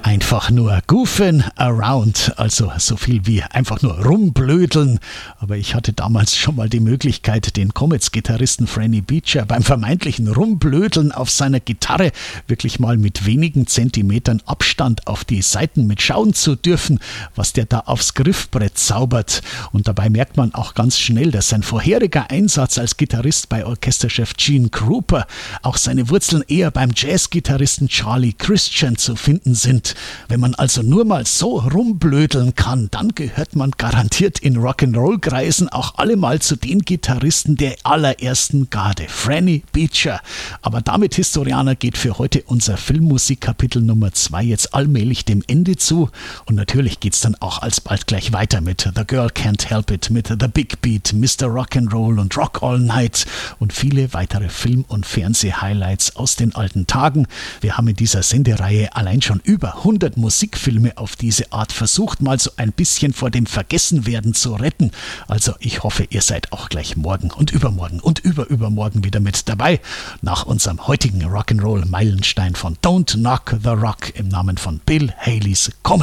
Einfach nur goofen around, also so viel wie einfach nur rumblödeln. Aber ich hatte damals schon mal die Möglichkeit, den Comets-Gitarristen Franny Beecher beim vermeintlichen Rumblödeln auf seiner Gitarre wirklich mal mit wenigen Zentimetern Abstand auf die Saiten mitschauen zu dürfen, was der da aufs Griffbrett zaubert. Und dabei merkt man auch ganz schnell, dass sein vorheriger Einsatz als Gitarrist bei Orchesterchef Gene Krupa auch seine Wurzeln eher beim Jazzgitarristen Charlie Christian zu finden sind. Wenn man also nur mal so rumblödeln kann, dann gehört man garantiert in Rock'n'Roll-Kreisen auch alle mal zu den Gitarristen der allerersten Garde. Franny Beecher. Aber damit, Historianer, geht für heute unser Filmmusik-Kapitel Nummer 2 jetzt allmählich dem Ende zu. Und natürlich geht's dann auch alsbald gleich weiter mit The Girl Can't Help It, mit The Big Beat, Mr. Rock'n'Roll und Rock All Night und viele weitere Film- und Fernseh-Highlights aus den alten Tagen. Wir haben in dieser Sendereihe allein schon über 100 Musikfilme auf diese Art versucht, mal so ein bisschen vor dem Vergessenwerden zu retten. Also ich hoffe, ihr seid auch gleich morgen und übermorgen und übermorgen wieder mit dabei. Nach unserem heutigen Rock'n'Roll-Meilenstein von Don't Knock the Rock im Namen von Bill Haleys Comets.